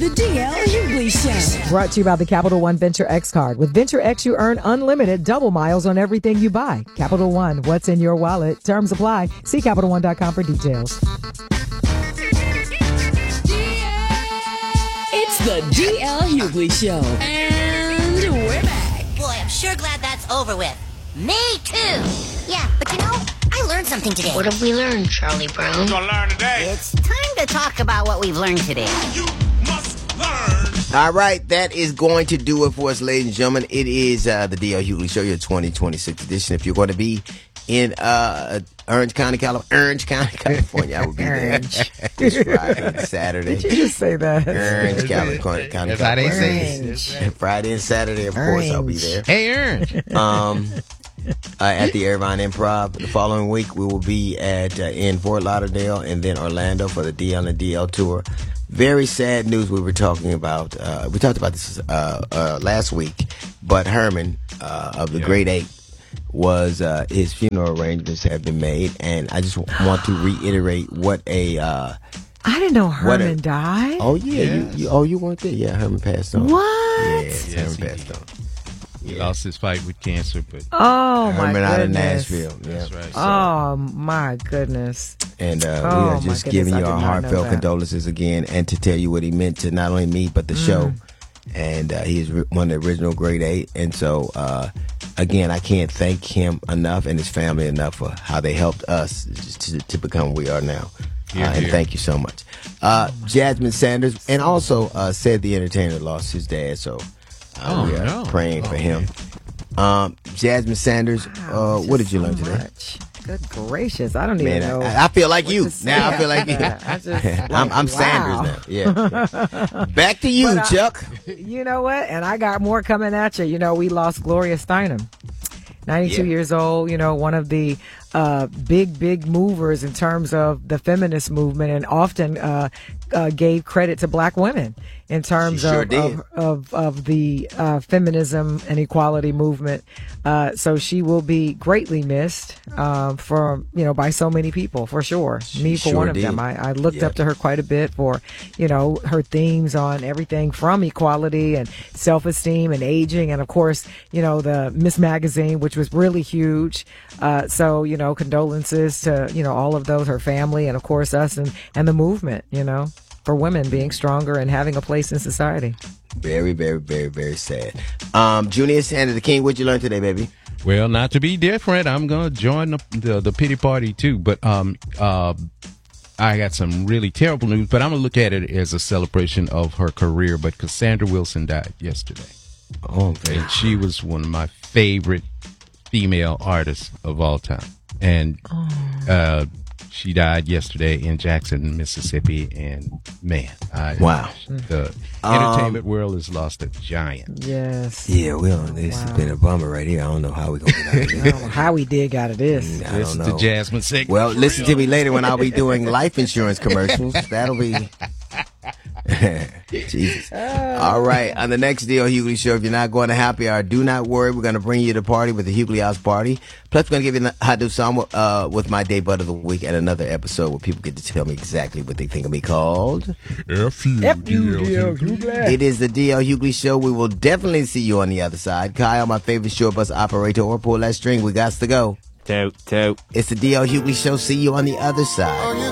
The DL Hughley Show. Brought to you by the Capital One Venture X card. With Venture X, you earn unlimited double miles on everything you buy. Capital One, what's in your wallet? Terms apply. See CapitalOne.com for details. It's the DL Hughley Show. And we're back. Boy, I'm sure glad that's over with. Me too. Yeah, but I learned something today. What have we learned, Charlie Brown? We're gonna learn today. It's time to talk about what we've learned today. You must learn. All right, that is going to do it for us, ladies and gentlemen. It is the D.L. Hughley Show, your 2026 edition. If you're going to be in Orange County, California, I will be there this Friday and Saturday. Did you just say that? Orange County, That's how they say California. Friday and Saturday, of course, I'll be there. Hey, Orange. At the Irvine Improv. The following week, we will be in Fort Lauderdale and then Orlando for the DL and DL tour. Very sad news we were talking about. We talked about this last week, but Herman of the Great Eight was his funeral arrangements have been made, and I just want to reiterate what a I didn't know Herman died. Oh yeah, you weren't there. Yeah, Herman passed on. What? Yeah, Herman passed on. He lost his fight with cancer, but Oh, my Herman goodness. out of Nashville. Yeah. that's right. Oh, my goodness. And we Oh, are my just goodness, giving I you did our not know heartfelt that. condolences again, and to tell you what he meant to not only me but the show. And he is one of the original Great Eight. And so, again, I can't thank him enough and his family enough for how they helped us to become who we are now. And thank you so much. Jasmine Sanders, and also Said the Entertainer lost his dad, so we are praying for him. Jasmine Sanders, what did you learn today? Much. Good gracious. I don't even know. I feel like you. to say Now I feel like after you. that. I just, I'm wow. Sanders now. Yeah. Back to you, Chuck. You know what? And I got more coming at you. We lost Gloria Steinem. 92 years old, one of the big movers in terms of the feminist movement, and often gave credit to black women in terms of the feminism and equality movement. So she will be greatly missed by so many people, for sure. Me for one of them. I looked up to her quite a bit for, her themes on everything from equality and self-esteem and aging, and of course, the Miss Magazine, which was really huge. So, condolences to, all of those, her family, and of course us and the movement, for women being stronger and having a place in society. Very, very, very, very sad. Junior Sanders, the King, what'd you learn today, baby? Well, not to be different, I'm going to join the pity party too. But I got some really terrible news, but I'm going to look at it as a celebration of her career. But Cassandra Wilson died yesterday. Oh, man. And she was one of my favorite female artists of all time. And she died yesterday in Jackson, Mississippi. And man, wow. The entertainment world has lost a giant. Yes. Yeah, this has been a bummer right here. I don't know how we're going to get out of this. I don't know how we did out of this. I This don't is know. the Jasmine segment. Well, listen to me later when I'll be doing life insurance commercials. That'll be... Jesus. All right, on the next DL Hughley Show, if you're not going to happy hour, do not worry. We're going to bring you to the party with the Hughley House Party. Plus, we're going to give you a hot new song with my day butt of the week and another episode where people get to tell me exactly what they think of me called. DL Hughley. It is the DL Hughley Show. We will definitely see you on the other side. Kyle, my favorite shore bus operator, or pull that string. We got to go. Toot, toot. It's the DL Hughley Show. See you on the other side.